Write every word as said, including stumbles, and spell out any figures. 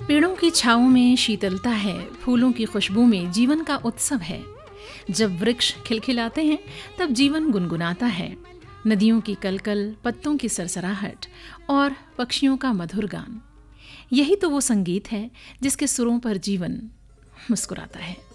पेड़ों की छाँव में शीतलता है, फूलों की खुशबू में जीवन का उत्सव है। जब वृक्ष खिलखिलाते हैं तब जीवन गुनगुनाता है। नदियों की कलकल, पत्तों की सरसराहट और पक्षियों का मधुर गान, यही तो वो संगीत है जिसके सुरों पर जीवन मुस्कुराता है।